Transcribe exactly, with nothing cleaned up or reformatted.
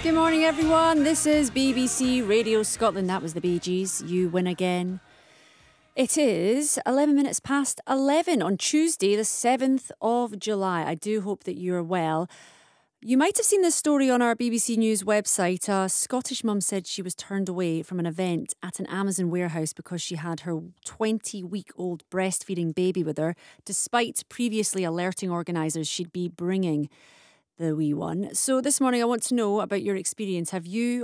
Good morning, everyone. This is B B C Radio Scotland. That was the Bee Gees. You win again. It is eleven minutes past eleven on Tuesday, the seventh of July. I do hope that you're well. You might have seen this story on our B B C News website. A Scottish mum said she was turned away from an event at an Amazon warehouse because she had her twenty-week-old breastfeeding baby with her, despite previously alerting organisers she'd be bringing the wee one. So this morning I want to know about your experience. Have you